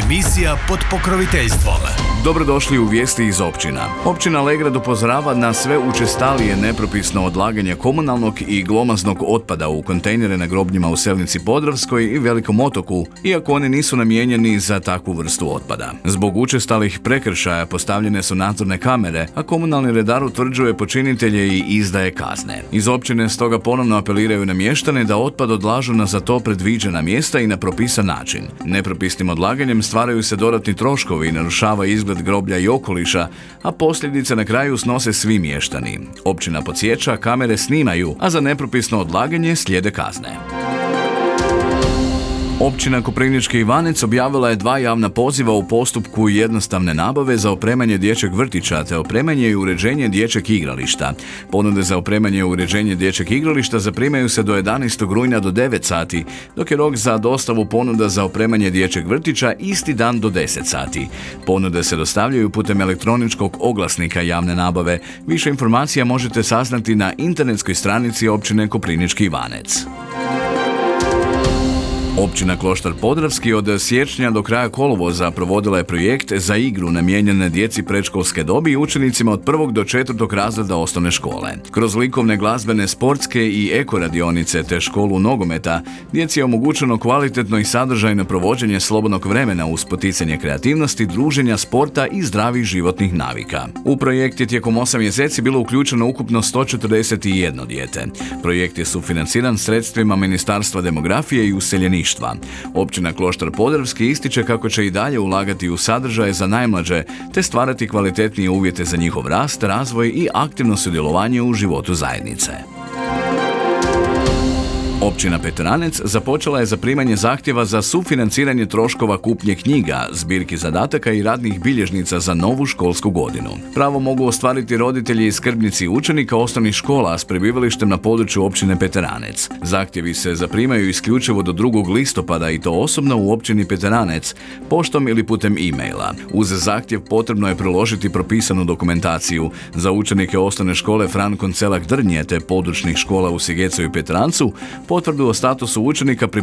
Emisija pod pokroviteljstvom. Dobrodošli u vijesti iz općina. Općina Legrad upozorava na sve učestalije nepropisno odlaganje komunalnog i glomaznog otpada u kontejnere na grobljima u Selnici Podravskoj i Velikom Otoku, iako oni nisu namijenjeni za takvu vrstu otpada. Zbog učestalih prekršaja postavljene su nadzorne kamere, a komunalni redar utvrđuje počinitelje i izdaje kazne. Iz općine stoga ponovno apeliraju na mještane da otpad odlažu na za to predviđena mjesta i na propisan način. Nepropisnim odlaganjem stvaraju se dodatni troškovi i narušava izgled groblja i okoliša, a posljedice na kraju snose svi mještani. Općina podsjeća, kamere snimaju, a za nepropisno odlaganje slijede kazne. Općina Koprivnički Ivanec objavila je 2 javna poziva u postupku jednostavne nabave za opremanje dječjeg vrtića te opremanje i uređenje dječjeg igrališta. Ponude za opremanje i uređenje dječjeg igrališta zaprimaju se do 11. rujna do 9 sati, dok je rok za dostavu ponuda za opremanje dječjeg vrtića isti dan do 10 sati. Ponude se dostavljaju putem elektroničkog oglasnika javne nabave. Više informacija možete saznati na internetskoj stranici općine Koprivnički Ivanec. Općina Kloštar Podravski od siječnja do kraja kolovoza provodila je projekt za igru namijenjene djeci predškolske dobi i učenicima od 1. do 4. razreda osnovne škole. Kroz likovne, glazbene, sportske i eko radionice te školu nogometa, djeci je omogućeno kvalitetno i sadržajno provođenje slobodnog vremena uz poticanje kreativnosti, druženja, sporta i zdravih životnih navika. U projekt je tijekom 8 mjeseci bilo uključeno ukupno 141 dijete. Projekt je sufinanciran sredstvima Ministarstva demografije i useljeništva. Općina Kloštar Podravski ističe kako će i dalje ulagati u sadržaje za najmlađe te stvarati kvalitetnije uvjete za njihov rast, razvoj i aktivno sudjelovanje u životu zajednice. Općina Petranec započela je zaprimanje zahtjeva za sufinanciranje troškova kupnje knjiga, zbirki zadataka i radnih bilježnica za novu školsku godinu. Pravo mogu ostvariti roditelji i skrbnici učenika osnovnih škola s prebivalištem na području općine Petranec. Zahtjevi se zaprimaju isključivo do 2. listopada i to osobno u općini Petranec, poštom ili putem e-maila. Uz zahtjev potrebno je priložiti propisanu dokumentaciju. Za učenike osnovne škole Fran Koncelak Drnje te područnih škola u Sigecu i Petrancu potvrdu o statusu učenika